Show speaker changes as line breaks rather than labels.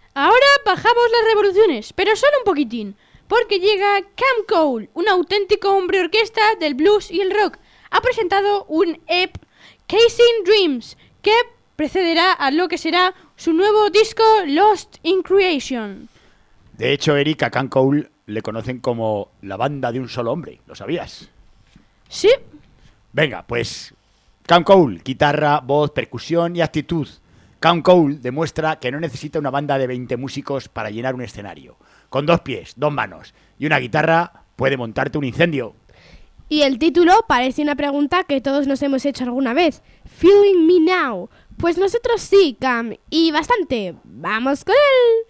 Ahora bajamos las revoluciones, pero solo un poquitín, porque llega Cam Cole, un auténtico hombre orquesta del blues y el rock. Ha presentado un EP, Chasing Dreams, que precederá a lo que será su nuevo disco Lost in Creation.
De hecho, Eric, a Cam Cole le conocen como la banda de un solo hombre, ¿lo sabías?
Sí.
Venga, pues Cam Cole, guitarra, voz, percusión y actitud. Cam Cole demuestra que no necesita una banda de 20 músicos para llenar un escenario. Con 2 pies, 2 manos y una guitarra puede montarte un incendio.
Y el título parece una pregunta que todos nos hemos hecho alguna vez. Feeling me now. Pues nosotros sí, Cam, y bastante. ¡Vamos con él!